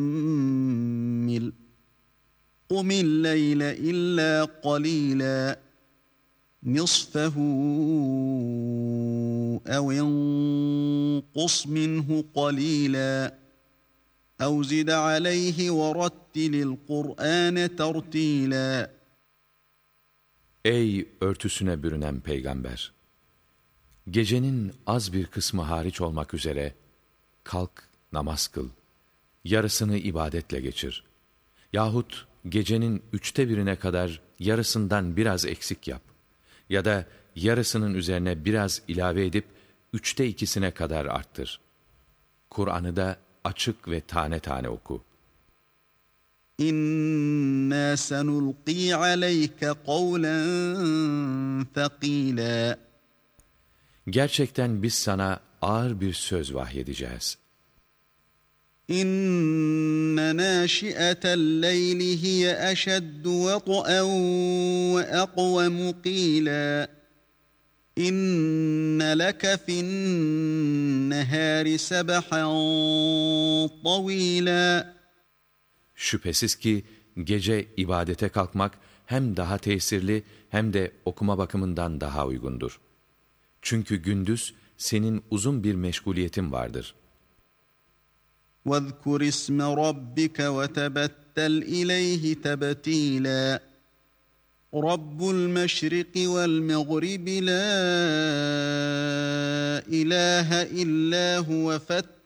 مُزَّمِّلُ قُمِ اللَّيْلَ إِلَّا قَلِيلًا نِصْفَهُ أَوْ انقُصْ مِنْهُ قَلِيلًا أَوْ زِدْ عَلَيْهِ وَرَتِّلِ الْقُرْآنَ تَرْتِيلًا. Ey örtüsüne bürünen peygamber! Gecenin az bir kısmı hariç olmak üzere, kalk namaz kıl, yarısını ibadetle geçir. Yahut gecenin 1/3'üne kadar yarısından biraz eksik yap. Ya da yarısının üzerine biraz ilave edip 2/3'üne kadar arttır. Kur'an'ı da açık ve tane tane oku. İnna senulqi aleyke kavlen thaqila. Gerçekten biz sana ağır bir söz vahyedeceğiz. İnne nâşi'atel leyli hiye eşeddu vet'en ve aqvemu qîlâ. İnne leke fi'n-nehâri sebahan tavîlâ. Şüphesiz ki gece ibadete kalkmak hem daha tesirli hem de okuma bakımından daha uygundur. Çünkü gündüz senin uzun bir meşguliyetin vardır. وَاذْكُرِ اسْمَ رَبِّكَ وَتَبَتَّلْ إِلَيْهِ تَبْتِيلًا رَبُّ الْمَشْرِقِ وَالْمَغْرِبِ لَا إِلَٰهَ إِلَّا هُوَ